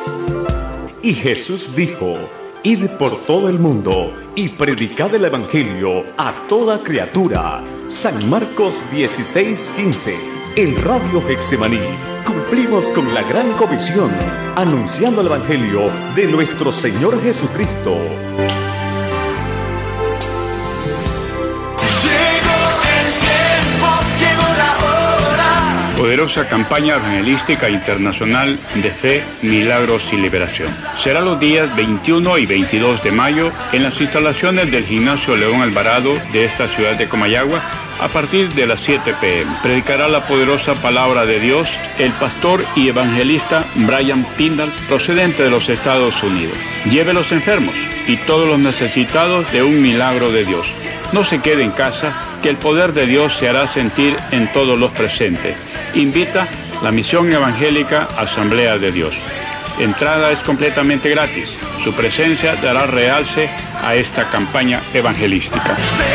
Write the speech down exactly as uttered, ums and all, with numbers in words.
Y Jesús dijo: id por todo el mundo y predicad el evangelio a toda criatura. San Marcos dieciséis quince. En Radio Getsemaní cumplimos con la gran comisión, anunciando el evangelio de nuestro Señor Jesucristo. Poderosa campaña evangelística internacional de fe, milagros y liberación. Será los días veintiuno y veintidós de mayo en las instalaciones del Gimnasio León Alvarado de esta ciudad de Comayagua a partir de las siete p m Predicará la poderosa palabra de Dios el pastor y evangelista Brian Tyndall, procedente de los Estados Unidos. Lleve a los enfermos y todos los necesitados de un milagro de Dios. No se quede en casa, que el poder de Dios se hará sentir en todos los presentes. Invita la Misión Evangélica Asamblea de Dios. Entrada es completamente gratis. Su presencia dará realce a esta campaña evangelística.